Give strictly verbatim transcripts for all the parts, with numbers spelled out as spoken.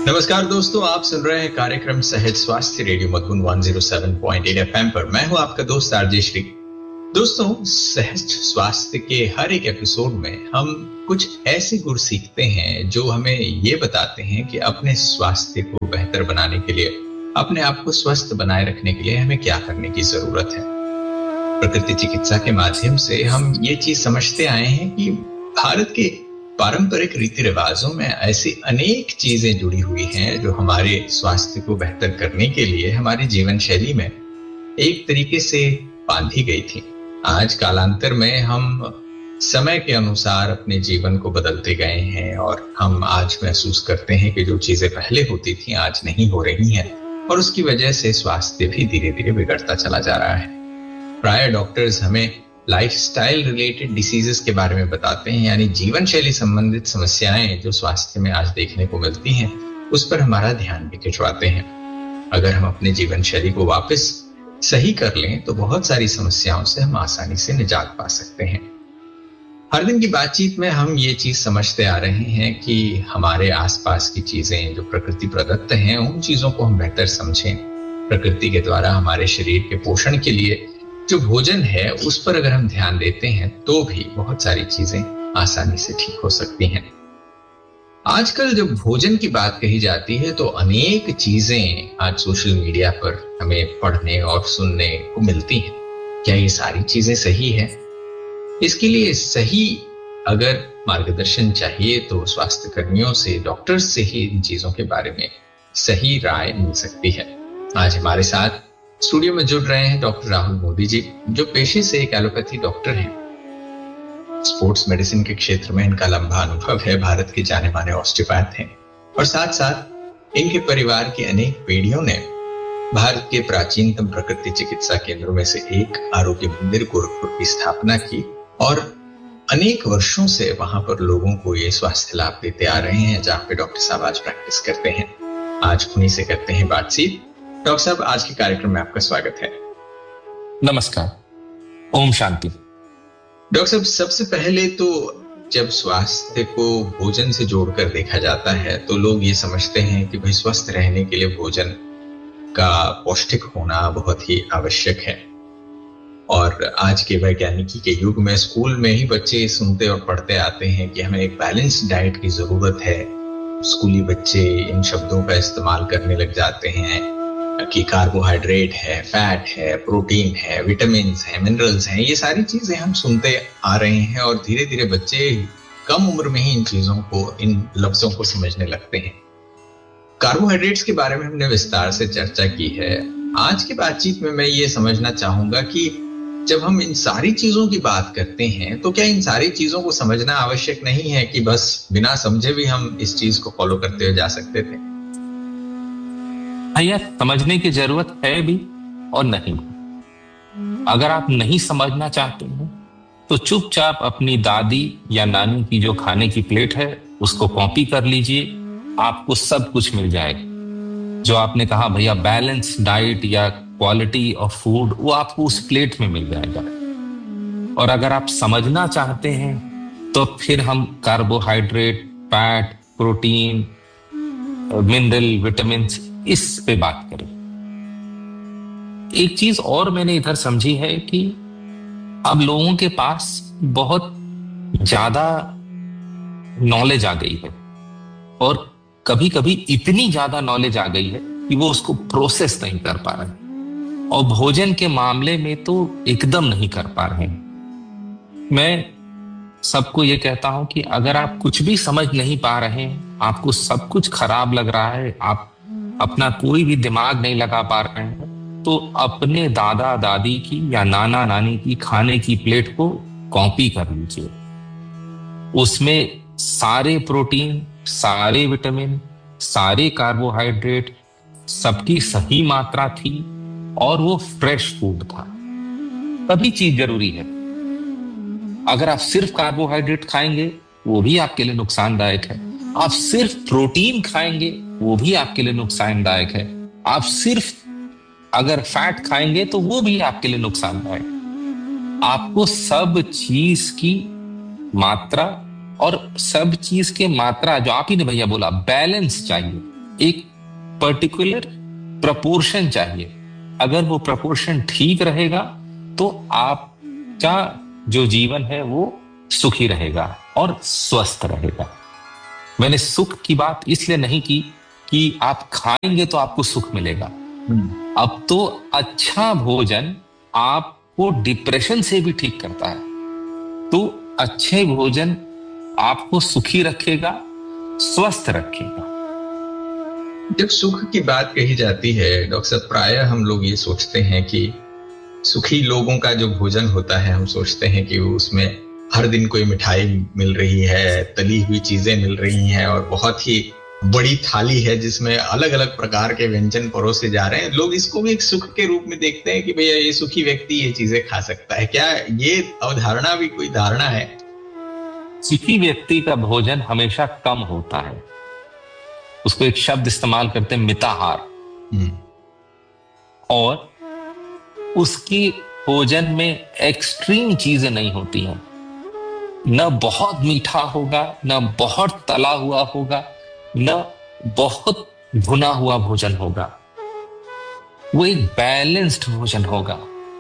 नमस्कार दोस्तों, आप सुन रहे हैं कार्यक्रम सहज स्वास्थ्य रेडियो मधुबन एक सौ सात पॉइंट आठ एफएम पर। मैं हूं आपका दोस्त आरजे श्री। दोस्तों, सहज स्वास्थ्य के हर एक एपिसोड में हम कुछ ऐसे गुर सीखते हैं जो हमें ये बताते हैं कि अपने स्वास्थ्य को बेहतर बनाने के लिए, अपने आप को स्वस्थ बनाए रखने के लिए हमें क्या करने की जरूरत है। प्रकृति चिकित्सा के माध्यम से हम ये चीज समझते आए हैं कि भारत के पारंपरिक रीति रिवाजों में ऐसी अनेक चीजें जुड़ी हुई हैं जो हमारे स्वास्थ्य को बेहतर करने के लिए हमारी जीवन शैली में एक तरीके से बांधी गई थी। आज कालांतर में हम समय के अनुसार अपने जीवन को बदलते गए हैं और हम आज महसूस करते हैं कि जो चीजें पहले होती थी आज नहीं हो रही हैं और उसकी वजह से स्वास्थ्य भी धीरे धीरे बिगड़ता चला जा रहा है। प्राय डॉक्टर्स हमें लाइफस्टाइल रिलेटेड डिसीजेस के बारे में बताते हैं, यानी जीवन शैली संबंधित समस्याएं जो स्वास्थ्य में आज देखने को मिलती हैं उस पर हमारा ध्यान भी खिंचवाते हैं। अगर हम अपने जीवन शैली को वापस सही कर लें तो बहुत सारी समस्याओं से हम आसानी से निजात पा सकते हैं। हर दिन की बातचीत में हम ये चीज समझते आ रहे हैं कि हमारे आसपास की चीजें जो प्रकृति प्रदत्त हैं उन चीजों को हम बेहतर समझें। प्रकृति के द्वारा हमारे शरीर के पोषण के लिए जो भोजन है उस पर अगर हम ध्यान देते हैं तो भी बहुत सारी चीजें आसानी से ठीक हो सकती हैं। आजकल जब भोजन की बात कही जाती है तो अनेक चीजें आज सोशल मीडिया पर हमें पढ़ने और सुनने को मिलती हैं। क्या ये सारी चीजें सही है? इसके लिए सही अगर मार्गदर्शन चाहिए तो स्वास्थ्य कर्मियों से, डॉक्टर्स से ही इन चीजों के बारे में सही राय मिल सकती है। आज हमारे साथ स्टूडियो में जुड़ रहे हैं डॉक्टर राहुल मोदी जी, जो पेशे से एक एलोपैथी डॉक्टर हैं। स्पोर्ट्स मेडिसिन के क्षेत्र में इनका लंबा अनुभव है, भारत के जाने माने ऑस्टियोपैथ हैं और साथ साथ इनके परिवार की अनेक पीढ़ियों ने भारत के प्राचीनतम प्रकृति चिकित्सा केंद्रों में से एक आरोग्य मंदिर गोरखपुर की स्थापना की और अनेक वर्षों से वहां पर लोगों को ये स्वास्थ्य लाभ देते आ रहे हैं, जहां पे डॉक्टर साहब आज प्रैक्टिस करते हैं। आज उन्हीं से करते हैं बातचीत। डॉक्टर साहब, आज के कार्यक्रम में आपका स्वागत है। नमस्कार, ओम शांति। डॉक्टर साहब, सबसे पहले तो जब स्वास्थ्य को भोजन से जोड़कर देखा जाता है तो लोग ये समझते हैं कि भाई स्वस्थ रहने के लिए भोजन का पौष्टिक होना बहुत ही आवश्यक है। और आज के वैज्ञानिकी के युग में स्कूल में ही बच्चे सुनते और पढ़ते आते हैं कि हमें एक बैलेंस्ड डाइट की जरूरत है। स्कूली बच्चे इन शब्दों का इस्तेमाल करने लग जाते हैं कि कार्बोहाइड्रेट है, फैट है, प्रोटीन है, विटामिन है, मिनरल्स हैं। ये सारी चीजें हम सुनते आ रहे हैं और धीरे धीरे बच्चे कम उम्र में ही इन चीजों को, इन लफ्जों को समझने लगते हैं। कार्बोहाइड्रेट्स के बारे में हमने विस्तार से चर्चा की है। आज की बातचीत में मैं ये समझना चाहूंगा कि जब हम इन सारी चीजों की बात करते हैं तो क्या इन सारी चीजों को समझना आवश्यक नहीं है कि बस बिना समझे भी हम इस चीज को फॉलो करते हुए जा सकते थे? भैया, समझने की जरूरत है भी और नहीं। अगर आप नहीं समझना चाहते हैं तो चुपचाप अपनी दादी या नानी की जो खाने की प्लेट है उसको कॉपी कर लीजिए, आपको सब कुछ मिल जाएगा। जो आपने कहा भैया बैलेंस डाइट या क्वालिटी ऑफ फूड, वो आपको उस प्लेट में मिल जाएगा। और अगर आप समझना चाहते हैं तो फिर हम carbohydrate, fat, protein, mineral, vitamin इस पे बात करें। एक चीज और मैंने इधर समझी है कि अब लोगों के पास बहुत ज्यादा नॉलेज आ गई है और कभी कभी इतनी ज्यादा नॉलेज आ गई है कि वो उसको प्रोसेस नहीं कर पा रहे हैं और भोजन के मामले में तो एकदम नहीं कर पा रहे हैं। मैं सबको ये कहता हूं कि अगर आप कुछ भी समझ नहीं पा रहे हैं, आपको सब कुछ खराब लग रहा है, आप अपना कोई भी दिमाग नहीं लगा पा रहे हैं, तो अपने दादा दादी की या नाना नानी की खाने की प्लेट को कॉपी कर लीजिए। उसमें सारे प्रोटीन, सारे विटामिन, सारे कार्बोहाइड्रेट, सबकी सही मात्रा थी और वो फ्रेश फूड था। तभी चीज जरूरी है। अगर आप सिर्फ कार्बोहाइड्रेट खाएंगे वो भी आपके लिए नुकसानदायक है। आप सिर्फ प्रोटीन खाएंगे वो भी आपके लिए नुकसानदायक है। आप सिर्फ अगर फैट खाएंगे तो वो भी आपके लिए नुकसानदायक। आपको सब चीज की मात्रा और सब चीज के मात्रा, जो आप ही ने भैया बोला, बैलेंस चाहिए। एक पर्टिकुलर प्रपोर्शन चाहिए। अगर वो प्रपोर्शन ठीक रहेगा तो आपका जो जीवन है वो सुखी रहेगा और स्वस्थ रहेगा। मैंने सुख की बात इसलिए नहीं की कि आप खाएंगे तो आपको सुख मिलेगा। अब तो अच्छा भोजन आपको डिप्रेशन से भी ठीक करता है, तो अच्छे भोजन आपको सुखी रखेगा, स्वस्थ रखेगा। जब सुख की बात कही जाती है डॉक्टर साहब, प्रायः हम लोग ये सोचते हैं कि सुखी लोगों का जो भोजन होता है, हम सोचते हैं कि उसमें हर दिन कोई मिठाई मिल रही है, तली हुई चीजें मिल रही हैं और बहुत ही बड़ी थाली है जिसमें अलग अलग प्रकार के व्यंजन परोसे जा रहे हैं। लोग इसको भी एक सुख के रूप में देखते हैं कि भैया ये सुखी व्यक्ति ये चीजें खा सकता है। क्या ये अवधारणा भी कोई धारणा है? सुखी व्यक्ति का भोजन हमेशा कम होता है। उसको एक शब्द इस्तेमाल करते हैं, मिताहार। और उसकी भोजन में एक्सट्रीम चीजें नहीं होती हैं। न बहुत मीठा होगा, न बहुत तला हुआ होगा, न बहुत भुना हुआ भोजन होगा। वो एक बैलेंस्ड भोजन होगा।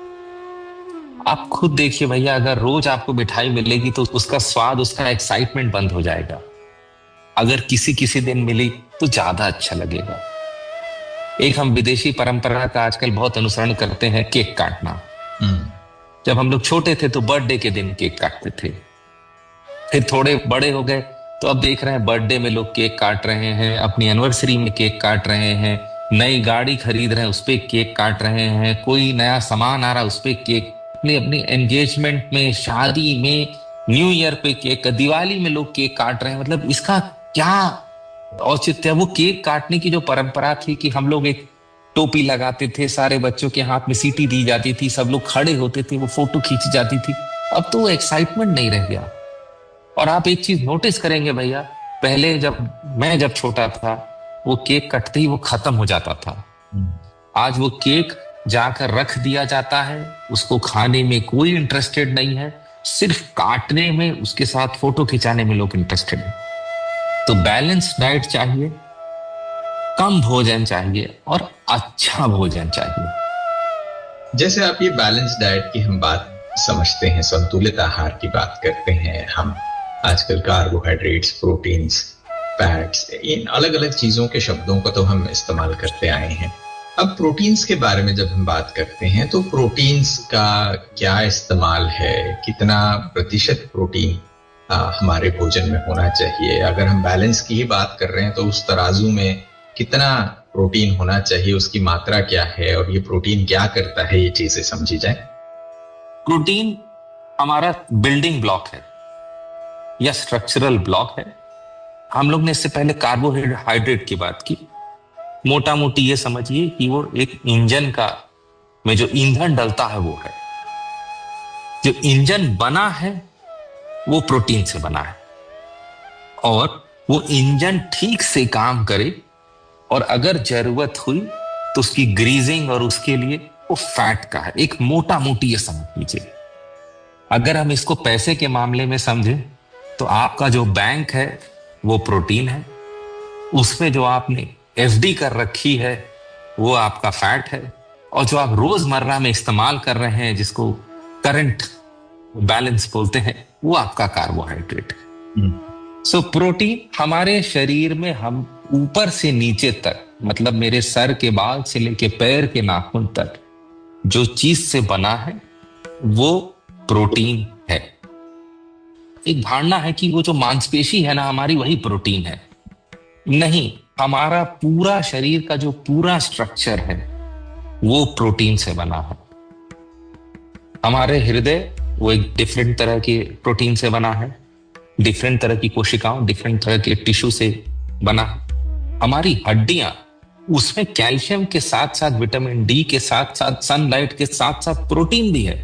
आप खुद देखिए भैया, अगर रोज आपको मिठाई मिलेगी तो उसका स्वाद, उसका एक्साइटमेंट बंद हो जाएगा। अगर किसी किसी दिन मिली तो ज्यादा अच्छा लगेगा। एक हम विदेशी परंपरा का आजकल बहुत अनुसरण करते हैं, केक काटना। जब हम लोग छोटे थे तो बर्थडे के दिन केक काटते थे। फिर थोड़े बड़े हो गए तो अब देख रहे हैं बर्थडे में लोग केक काट रहे हैं, अपनी एनिवर्सरी में केक काट रहे हैं, नई गाड़ी खरीद रहे हैं उस पर केक काट रहे हैं, कोई नया सामान आ रहा है उस पर केक, अपनी अपनी एंगेजमेंट में, शादी में, न्यू ईयर पे केक, दिवाली में लोग केक काट रहे हैं। मतलब इसका क्या औचित्य है? वो केक काटने की जो परंपरा थी कि हम लोग एक टोपी लगाते थे, सारे बच्चों के हाथ में सीटी दी जाती थी, सब लोग खड़े होते थे, वो फोटो खींची जाती थी। अब तो वो एक्साइटमेंट नहीं रह गया। और आप एक चीज नोटिस करेंगे भैया, पहले जब मैं जब छोटा था वो केक कटते ही वो खत्म हो जाता था। आज वो केक जाकर रख दिया जाता है, उसको खाने में कोई इंटरेस्टेड नहीं है, सिर्फ काटने में, उसके साथ फोटो खिंचाने में लोग इंटरेस्टेड हैं। तो बैलेंस डाइट चाहिए, कम भोजन चाहिए और अच्छा भोजन चाहिए। जैसे आप ये बैलेंस डाइट की हम बात समझते हैं, संतुलित आहार की बात करते हैं हम, आजकल कार्बोहाइड्रेट्स, प्रोटीन्स, फैट्स, इन अलग अलग चीजों के शब्दों का तो हम इस्तेमाल करते आए हैं। अब प्रोटीन्स के बारे में जब हम बात करते हैं तो प्रोटीन्स का क्या इस्तेमाल है, कितना प्रतिशत प्रोटीन आ, हमारे भोजन में होना चाहिए? अगर हम बैलेंस की ही बात कर रहे हैं तो उस तराजू में कितना प्रोटीन होना चाहिए, उसकी मात्रा क्या है और ये प्रोटीन क्या करता है, ये चीजें समझी जाए। प्रोटीन हमारा बिल्डिंग ब्लॉक है या स्ट्रक्चरल ब्लॉक है। हम लोग ने इससे पहले कार्बोहाइड्रेट की बात की। मोटा मोटी ये समझिए कि वो एक इंजन का में जो ईंधन डलता है वो है। जो इंजन बना है वो प्रोटीन से बना है, और वो इंजन ठीक से काम करे और अगर जरूरत हुई तो उसकी ग्रीजिंग और उसके लिए वो फैट का है। एक मोटा मोटी ये समझ लीजिए। अगर हम इसको पैसे के मामले में समझें तो आपका जो बैंक है वो प्रोटीन है, उसमें जो आपने एफडी कर रखी है वो आपका फैट है, और जो आप रोजमर्रा में इस्तेमाल कर रहे हैं जिसको करंट बैलेंस बोलते हैं वो आपका कार्बोहाइड्रेट है। सो so, प्रोटीन हमारे शरीर में हम ऊपर से नीचे तक, मतलब मेरे सर के बाल से लेके पैर के नाखून तक जो चीज से बना है वो प्रोटीन है। एक धारणा है कि वो जो मांसपेशी है ना हमारी, वही प्रोटीन है। नहीं, हमारा पूरा शरीर का जो पूरा स्ट्रक्चर है वो प्रोटीन से बना है। हमारे हृदय वो एक डिफरेंट तरह के प्रोटीन से बना है, डिफरेंट तरह की कोशिकाओं, डिफरेंट तरह के टिश्यू से बना है। हमारी हड्डियां, उसमें कैल्शियम के साथ साथ विटामिन डी के साथ साथ सनलाइट के साथ साथ प्रोटीन भी है।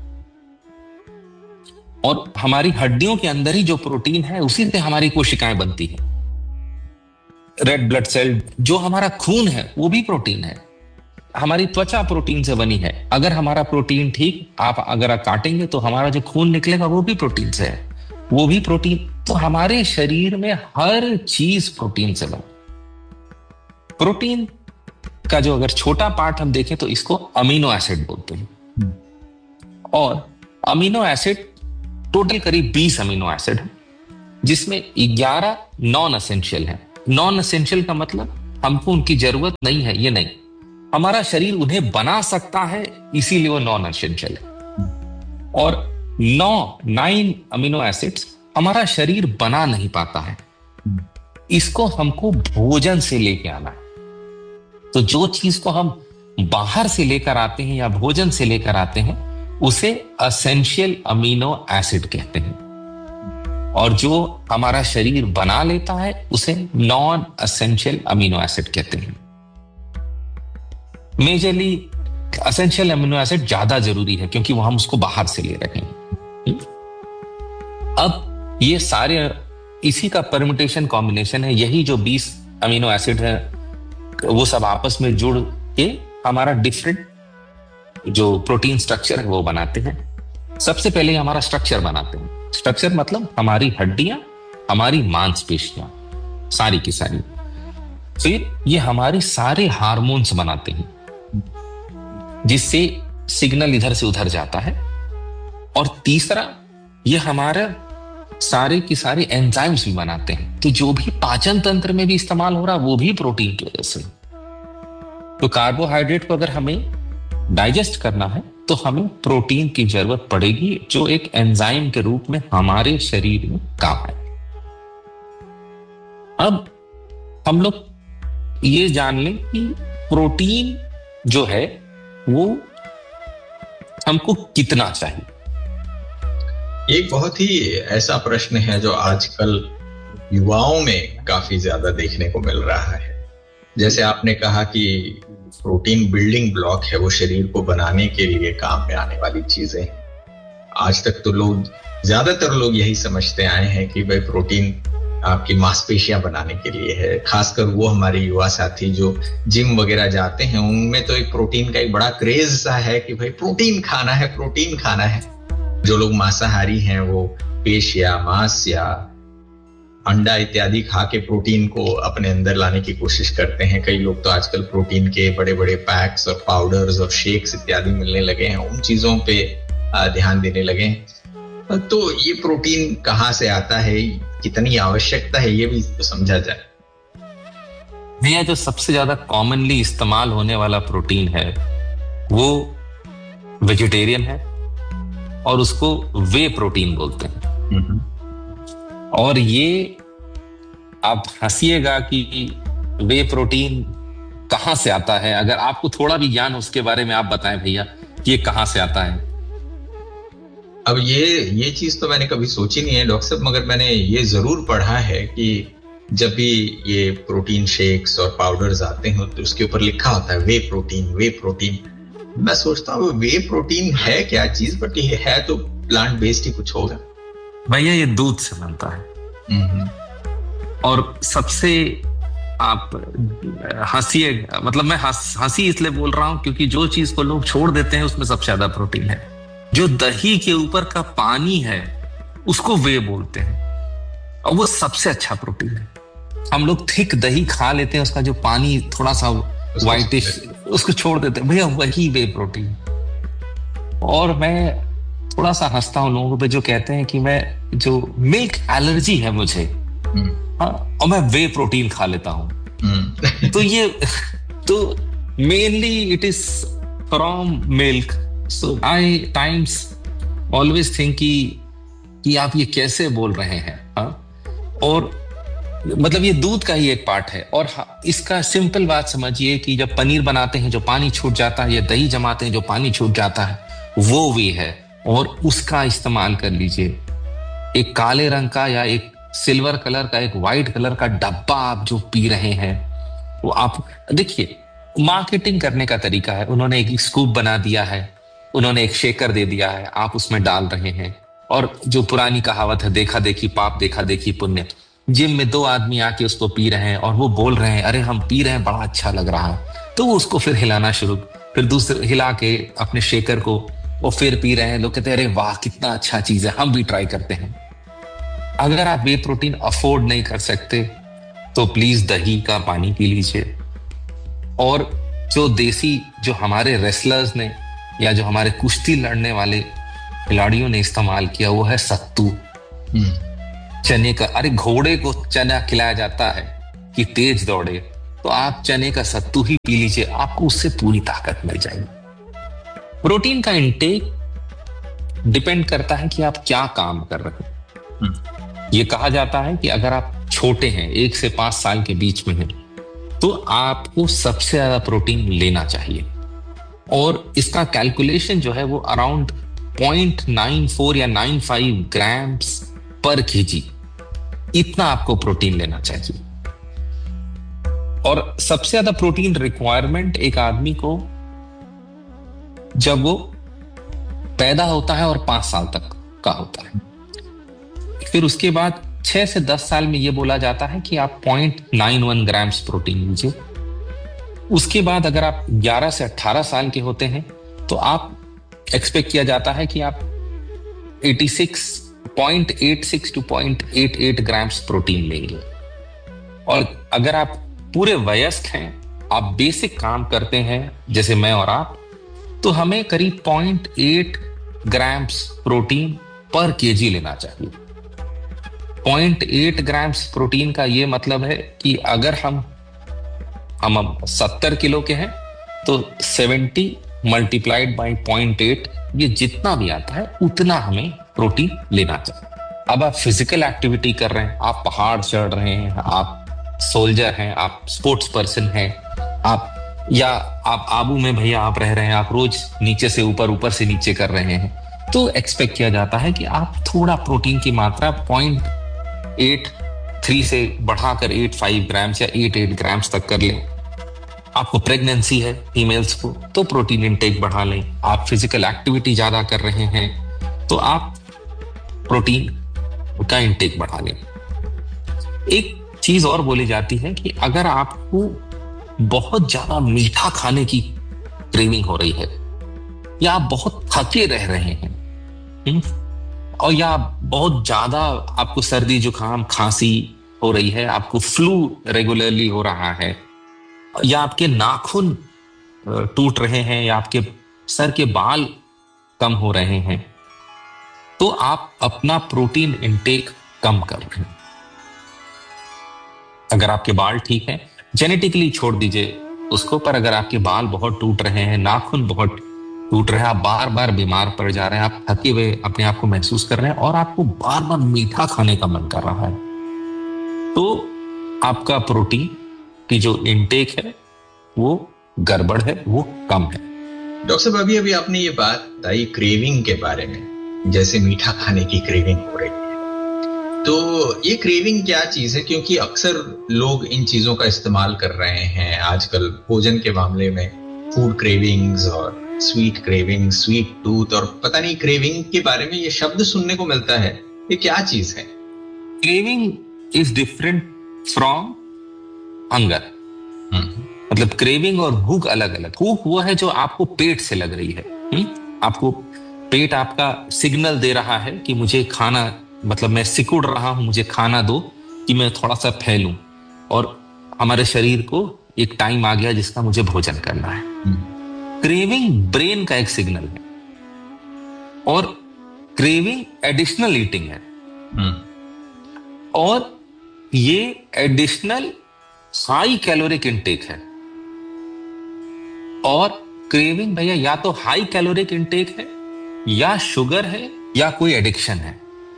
और हमारी हड्डियों के अंदर ही जो प्रोटीन है उसी से हमारी कोशिकाएं बनती हैं। रेड ब्लड सेल, जो हमारा खून है वो भी प्रोटीन है। हमारी त्वचा प्रोटीन से बनी है। अगर हमारा प्रोटीन ठीक, आप अगर आप काटेंगे तो हमारा जो खून निकलेगा वो भी प्रोटीन से है, वो भी प्रोटीन। तो हमारे शरीर में हर चीज प्रोटीन से बनी। प्रोटीन का जो अगर छोटा पार्ट हम देखें तो इसको अमीनो एसिड बोलते हैं। और अमीनो एसिड टोटल करीब बीस अमीनो एसिड है, जिसमें ग्यारह नॉन एसेंशियल है। नॉन एसेंशियल का मतलब हमको उनकी जरूरत नहीं है, ये नहीं, हमारा शरीर उन्हें बना सकता है, इसीलिए वो नॉन एसेंशियल है। और नौ नाइन अमीनो एसिड्स हमारा शरीर बना नहीं पाता है, इसको हमको भोजन से लेके आना है। तो जो चीज को हम बाहर से लेकर आते हैं या भोजन से लेकर आते हैं उसे एसेंशियल अमीनो एसिड कहते हैं, और जो हमारा शरीर बना लेता है उसे नॉन एसेंशियल अमीनो एसिड कहते हैं। मेजरली एसेंशियल अमीनो एसिड ज्यादा जरूरी है क्योंकि वो हम उसको बाहर से ले रहे हैं। अब ये सारे इसी का परम्यूटेशन कॉम्बिनेशन है, यही जो बीस अमीनो एसिड है वो सब आपस में जुड़ के हमारा डिफरेंट जो प्रोटीन स्ट्रक्चर है वो बनाते हैं। सबसे पहले हमारा स्ट्रक्चर बनाते हैं। स्ट्रक्चर मतलब हमारी हड्डियां, हमारी मांसपेशियां, सारी की सारी। फिर ये हमारे सारे हार्मोन्स बनाते हैं, जिससे सिग्नल इधर से उधर जाता है। और तीसरा, ये हमारा सारे की सारे एंजाइम्स भी बनाते हैं। तो जो भी पाचन तंत्र में भी इस्तेमाल हो रहा है वो भी प्रोटीन की वजह से। तो कार्बोहाइड्रेट को अगर हमें डाइजेस्ट करना है तो हमें प्रोटीन की जरूरत पड़ेगी, जो एक एंजाइम के रूप में हमारे शरीर में काम है। अब हम लोग ये जान लें कि प्रोटीन जो है वो हमको कितना चाहिए। एक बहुत ही ऐसा प्रश्न है जो आजकल युवाओं में काफी ज्यादा देखने को मिल रहा है। जैसे आपने कहा कि प्रोटीन बिल्डिंग ब्लॉक है, वो शरीर को बनाने के लिए काम में आने वाली चीजें। आज तक तो लोग, ज्यादातर लोग यही समझते आए हैं कि भाई प्रोटीन आपकी मांसपेशियां बनाने के लिए है। खासकर वो हमारे युवा साथी जो जिम वगैरह जाते हैं, उनमें तो एक प्रोटीन का एक बड़ा क्रेज सा है कि भाई प्रोटीन खाना है, प्रोटीन खाना है। जो लोग मांसाहारी हैं वो पेश या मांस या अंडा इत्यादि खा के प्रोटीन को अपने अंदर लाने की कोशिश करते हैं। कई लोग तो आजकल प्रोटीन के बड़े बड़े पैक्स और पाउडर्स और शेक्स इत्यादि मिलने लगे हैं, उन चीजों पे ध्यान देने लगे हैं। तो ये प्रोटीन कहाँ से आता है, कितनी आवश्यकता है, ये भी तो समझा जाए। भैया, जो सबसे ज्यादा कॉमनली इस्तेमाल होने वाला प्रोटीन है वो वेजिटेरियन है और उसको वे प्रोटीन बोलते हैं। और ये आप हंसिएगा कि वे प्रोटीन कहां से आता है। अगर आपको थोड़ा भी ज्ञान उसके बारे में आप बताएं भैया कि ये कहां से आता है। अब ये ये चीज तो मैंने कभी सोची नहीं है डॉक्टर साहब, मगर मैंने ये जरूर पढ़ा है कि जब भी ये प्रोटीन शेक्स और पाउडर्स आते हैं तो उसके ऊपर लिखा होता है वे प्रोटीन, वे प्रोटीन। मैं सोचता हूँ वे प्रोटीन है क्या चीज, बट ये है तो प्लांट बेस्ड ही कुछ होगा। भैया, ये दूध से बनता है। और सबसे आप हंसी, मतलब मैं हंसी इसलिए बोल रहा हूं क्योंकि जो चीज को लोग छोड़ देते हैं उसमें सबसे ज्यादा प्रोटीन है। जो दही के ऊपर का पानी है उसको वे बोलते हैं, और वो सबसे अच्छा प्रोटीन है। हम लोग थिक दही खा लेते हैं, उसका जो पानी थोड़ा सा व्हाइटिश, उसको छोड़ देते हैं, भैया वही वे प्रोटीन। और मैं थोड़ा सा हंसता हूं लोगों पे जो कहते हैं कि मैं, जो मिल्क एलर्जी है मुझे, हाँ, और मैं वे प्रोटीन खा लेता हूं। तो ये तो mainly it is from milk. So I times always think कि कि आप ये कैसे बोल रहे हैं। हाँ, और मतलब ये दूध का ही एक पार्ट है। और इसका सिंपल बात समझिए कि जब पनीर बनाते हैं जो पानी छूट जाता है, या दही जमाते हैं जो पानी छूट जाता है, वो वे है। और उसका इस्तेमाल कर लीजिए। एक काले रंग का या एक सिल्वर कलर का, एक व्हाइट कलर का डब्बा आप जो पी रहे हैं, वो आप देखिए, मार्केटिंग करने का तरीका है। उन्होंने एक स्कूप बना दिया है, उन्होंने एक शेकर दे दिया है, आप उसमें डाल रहे हैं। और जो पुरानी कहावत है, देखा देखी पाप, देखा देखी पुण्य। जिम में दो आदमी आके उसको पी रहे हैं और वो बोल रहे हैं अरे हम पी रहे हैं, बड़ा अच्छा लग रहा है। तो वो उसको फिर हिलाना शुरू, फिर दूसरे हिला के अपने शेकर को वो फिर पी रहे हैं। लोग कहते हैं अरे वाह कितना अच्छा चीज है, हम भी ट्राई करते हैं। अगर आप वे प्रोटीन अफोर्ड नहीं कर सकते तो प्लीज दही का पानी पी लीजिए, और जो देसी जो हमारे रेसलर्स ने या जो हमारे कुश्ती लड़ने वाले खिलाड़ियों ने इस्तेमाल किया वो है सत्तू, चने का। अरे घोड़े को चना खिलाया जाता है कि तेज दौड़े, तो आप चने का सत्तू ही पी लीजिए, आपको उससे पूरी ताकत मिल जाएगी। प्रोटीन का इंटेक डिपेंड करता है कि आप क्या काम कर रहे हैं। ये कहा जाता है कि अगर आप छोटे हैं, एक से पांच साल के बीच में हैं, तो आपको सबसे ज्यादा प्रोटीन लेना चाहिए। और इसका कैलकुलेशन जो है वो अराउंड पॉइंट नाइन फोर या नाइन फाइव ग्राम्स पर केजी, इतना आपको प्रोटीन लेना चाहिए। और सबसे ज्यादा प्रोटीन रिक्वायरमेंट एक आदमी को जब वो पैदा होता है और पांच साल तक का होता है। फिर उसके बाद छह से दस साल में ये बोला जाता है कि आप point nine one grams protein लीजिए। उसके बाद अगर आप ग्यारह से अठारह साल के होते हैं तो आप एक्सपेक्ट किया जाता है कि आप eighty six point eight six two point eight eight grams protein लेंगे। और अगर आप पूरे वयस्क हैं, आप बेसिक काम करते हैं जैसे मैं और आप, तो हमें करीब पॉइंट एट ग्राम्स प्रोटीन पर केजी लेना चाहिए। पॉइंट एट ग्राम्स प्रोटीन का ये मतलब है कि अगर हम हम सत्तर किलो के हैं तो seventy multiplied by point eight, ये जितना भी आता है उतना हमें प्रोटीन लेना चाहिए। अब आप फिजिकल एक्टिविटी कर रहे हैं, आप पहाड़ चढ़ रहे हैं, आप सोल्जर हैं, आप स्पोर्ट्स पर्सन हैं, आप या आप आबू में भैया आप रह रहे हैं, आप रोज नीचे से ऊपर ऊपर से नीचे कर रहे हैं, तो एक्सपेक्ट किया जाता है कि आप थोड़ा प्रोटीन की मात्रा पॉइंट एट थ्री से बढ़ाकर एट फाइव ग्राम्स या एट एट ग्राम्स तक कर लें। आपको प्रेगनेंसी है फीमेल्स को तो प्रोटीन इंटेक बढ़ा लें। आप फिजिकल एक्टिविटी ज्यादा कर रहे हैं तो आप प्रोटीन का इंटेक बढ़ा लें। एक चीज और बोली जाती है कि अगर आपको बहुत ज्यादा मीठा खाने की क्रेविंग हो रही है, या आप बहुत थके रह रहे हैं, और या बहुत ज्यादा आपको सर्दी जुकाम खांसी हो रही है, आपको फ्लू रेगुलरली हो रहा है, या आपके नाखून टूट रहे हैं, या आपके सर के बाल कम हो रहे हैं, तो आप अपना प्रोटीन इंटेक कम कर रहे हैं। अगर आपके बाल ठीक है, जेनेटिकली छोड़ दीजिए उसको, पर अगर आपके बाल बहुत टूट रहे हैं, नाखून बहुत टूट रहे हैं, आप बार बार बीमार पड़ जा रहे हैं, आप थके हुए अपने आप को महसूस कर रहे हैं और आपको बार बार मीठा खाने का मन कर रहा है, तो आपका प्रोटीन की जो इंटेक है वो गड़बड़ है, वो कम है। डॉक्टर साहब, अभी अभी आपने ये बात बताई क्रेविंग के बारे में, जैसे मीठा खाने की क्रेविंग हो रही है, तो ये क्रेविंग क्या चीज है? क्योंकि अक्सर लोग इन चीजों का इस्तेमाल कर रहे हैं आजकल भोजन के मामले में, फूड क्रेविंग्स और स्वीट क्रेविंग, स्वीट टूथ, और पता नहीं क्रेविंग के बारे में ये शब्द सुनने को मिलता है, ये क्या चीज है? Craving is different from hunger. मतलब क्रेविंग और भूख अलग अलग। भूख वो है जो आपको पेट से लग रही है, हुँ? आपको पेट आपका सिग्नल दे रहा है कि मुझे खाना, मतलब मैं सिकुड़ रहा हूं, मुझे खाना दो कि मैं थोड़ा सा फैलूं, और हमारे शरीर को एक टाइम आ गया जिसका मुझे भोजन करना है। क्रेविंग ब्रेन का एक सिग्नल है, और क्रेविंग एडिशनल ईटिंग है, और ये एडिशनल हाई कैलोरिक इंटेक है। और क्रेविंग भैया या तो हाई कैलोरिक इंटेक है, या शुगर है, या कोई एडिक्शन है।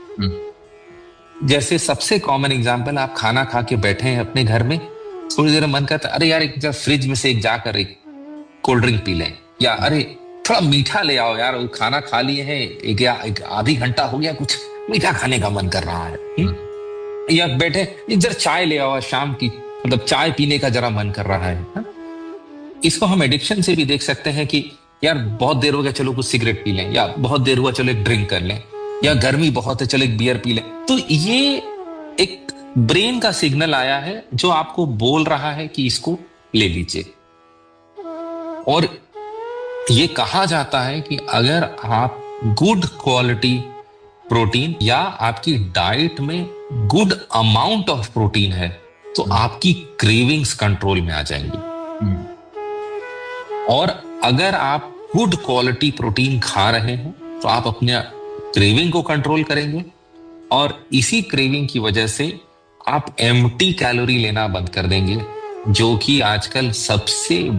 जैसे सबसे कॉमन एग्जांपल, आप खाना खा के बैठे हैं अपने घर में, थोड़ी देर मन करता है अरे यार एक फ्रिज में से एक जाकर एक कोल्ड ड्रिंक पी लें, या अरे थोड़ा मीठा ले आओ यार, खाना खा लिए हैं एक या एक आधी घंटा हो गया, कुछ मीठा खाने का मन कर रहा है। हुँ? या बैठे एक जरा चाय ले आओ, शाम की मतलब चाय पीने का जरा मन कर रहा है। हा? इसको हम एडिक्शन से भी देख सकते हैं कि यार बहुत देर हो गया, चलो कुछ सिगरेट पी लें, या बहुत देर हुआ चलो एक ड्रिंक कर लें, या गर्मी बहुत है चलो एक बियर पी लें। तो ये एक ब्रेन का सिग्नल आया है जो आपको बोल रहा है कि इसको ले लीजिए। और ये कहा जाता है कि अगर आप गुड क्वालिटी प्रोटीन या आपकी डाइट में गुड अमाउंट ऑफ प्रोटीन है तो आपकी क्रेविंग्स कंट्रोल में आ जाएंगी। और अगर आप गुड क्वालिटी प्रोटीन खा रहे हैं तो आप अपने क्रेविंग को कंट्रोल करेंगे, और इसी क्रेविंग की वजह से आप एम्प्टी कैलोरी लेना बंद कर देंगे, जो कि आजकल सबसे